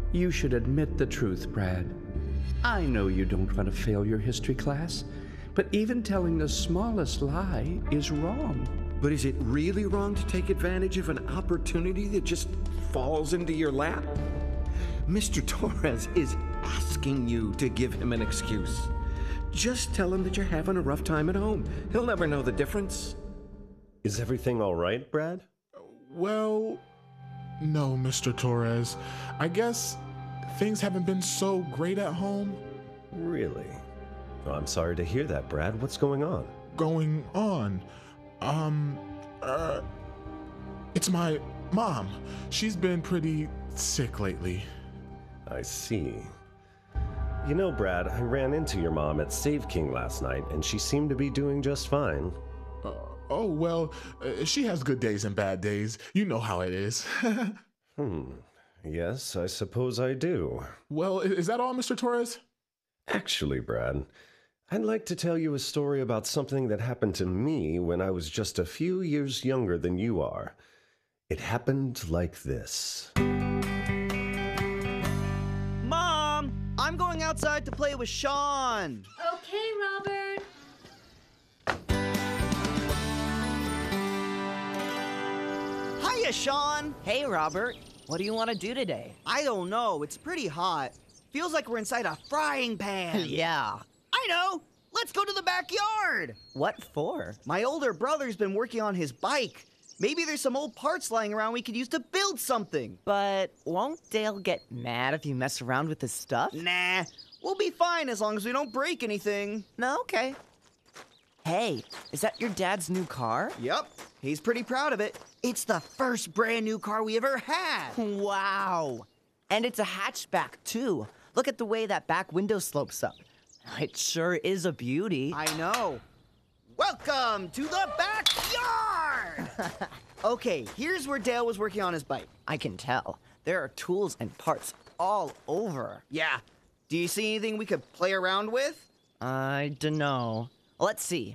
You should admit the truth, Brad. I know you don't want to fail your history class, but even telling the smallest lie is wrong. But is it really wrong to take advantage of an opportunity that just falls into your lap? Mr. Torres is asking you to give him an excuse. Just tell him that you're having a rough time at home. He'll never know the difference. Is everything all right, Brad? Well, no, Mr. Torres. I guess things haven't been so great at home. Really? Oh, I'm sorry to hear that, Brad. What's going on? Going on? It's my mom. She's been pretty sick lately. I see. You know, Brad, I ran into your mom at Save King last night, and she seemed to be doing just fine. She has good days and bad days. You know how it is. Yes, I suppose I do. Well, is that all, Mr. Torres? Actually, Brad, I'd like to tell you a story about something that happened to me when I was just a few years younger than you are. It happened like this. Mom, I'm going outside to play with Sean. Okay, Robert. Hiya, Sean. Hey, Robert. What do you want to do today? I don't know. It's pretty hot. Feels like we're inside a frying pan. Yeah. I know. Let's go to the backyard. What for? My older brother's been working on his bike. Maybe there's some old parts lying around we could use to build something. But won't Dale get mad if you mess around with his stuff? Nah, we'll be fine as long as we don't break anything. No, okay. Hey, is that your dad's new car? Yep, he's pretty proud of it. It's the first brand new car we ever had. Wow. And it's a hatchback, too. Look at the way that back window slopes up. It sure is a beauty. I know. Welcome to the backyard! Okay, here's where Dale was working on his bike. I can tell. There are tools and parts all over. Yeah. Do you see anything we could play around with? I dunno. Let's see.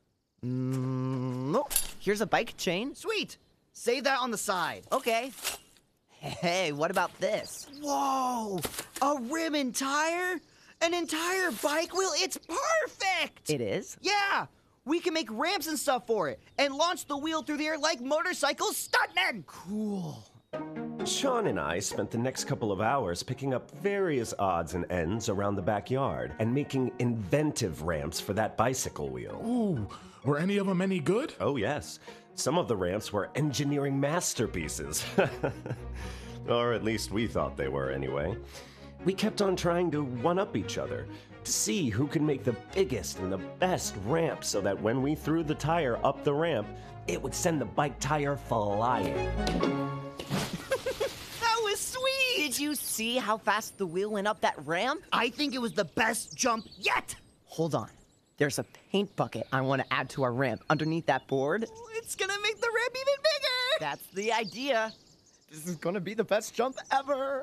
Oh, here's a bike chain. Sweet. Save that on the side. Okay. Hey, what about this? Whoa! A rim and tire? An entire bike wheel? It's perfect! It is? Yeah! We can make ramps and stuff for it, and launch the wheel through the air like motorcycle stuntmen! Cool. Sean and I spent the next couple of hours picking up various odds and ends around the backyard and making inventive ramps for that bicycle wheel. Ooh, were any of them any good? Oh, yes. Some of the ramps were engineering masterpieces. Or at least we thought they were, anyway. We kept on trying to one-up each other, to see who could make the biggest and the best ramp so that when we threw the tire up the ramp, it would send the bike tire flying. That was sweet! Did you see how fast the wheel went up that ramp? I think it was the best jump yet! Hold on. There's a paint bucket I want to add to our ramp underneath that board. It's gonna make the ramp even bigger! That's the idea. This is gonna be the best jump ever.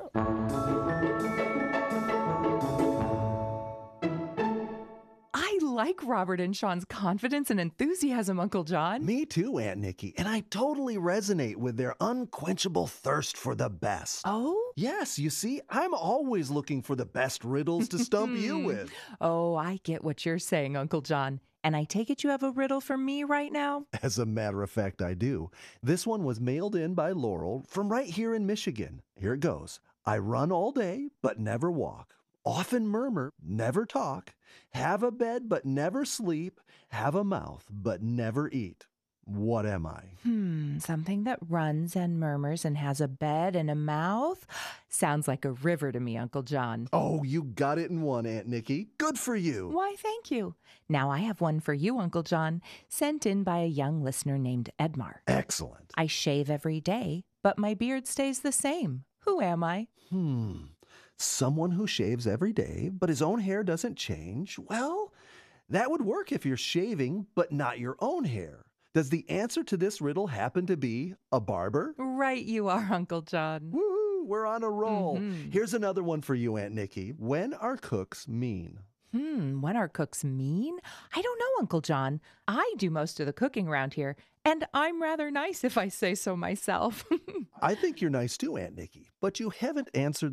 I like Robert and Sean's confidence and enthusiasm, Uncle John. Me too, Aunt Nikki, and I totally resonate with their unquenchable thirst for the best. Oh? Yes, you see, I'm always looking for the best riddles to stump you with. Oh, I get what you're saying, Uncle John. And I take it you have a riddle for me right now? As a matter of fact, I do. This one was mailed in by Laurel from right here in Michigan. Here it goes. I run all day, but never walk. Often murmur, never talk. Have a bed, but never sleep. Have a mouth, but never eat. What am I? Something that runs and murmurs and has a bed and a mouth? Sounds like a river to me, Uncle John. Oh, you got it in one, Aunt Nikki. Good for you. Why, thank you. Now I have one for you, Uncle John, sent in by a young listener named Edmar. Excellent. I shave every day, but my beard stays the same. Who am I? Someone who shaves every day, but his own hair doesn't change. Well, that would work if you're shaving, but not your own hair. Does the answer to this riddle happen to be a barber? Right you are, Uncle John. Woo, we're on a roll. Here's another one for you, Aunt Nikki. When are cooks mean? When are cooks mean? I don't know, Uncle John. I do most of the cooking around here, and I'm rather nice if I say so myself. I think you're nice too, Aunt Nikki, but you haven't answered